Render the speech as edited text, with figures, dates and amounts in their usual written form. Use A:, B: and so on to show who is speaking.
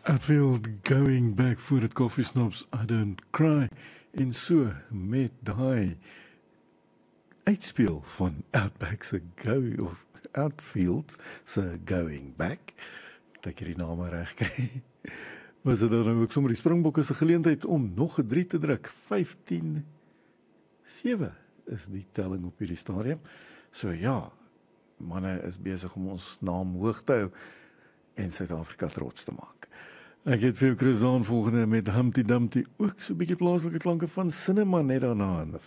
A: Outfield going back voor het koffiesnops, I don't cry. En so met daai uitspeel van Outback se go of Outfield se going back. Dat ek die naam reg kry. Was dit dan ook sommer die Springbokke se geleentheid om nog 'n 3 te druk. 15-7 is die telling op hierdie stadium. So ja, manne is besig om ons naam hoog te hou en Suid-Afrika trots te maak. Ek het vir jou Chris aan volgende met Humpty Dumpty, ook so 'n bietjie plaaslike klanke van Cinema net daarna in the